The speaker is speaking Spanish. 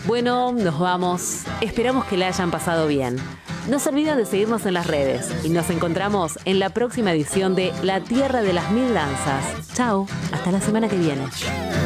Bueno, nos vamos. Esperamos que la hayan pasado bien. No se olviden de seguirnos en las redes y nos encontramos en la próxima edición de La Tierra de las Mil Danzas. Chao, hasta la semana que viene.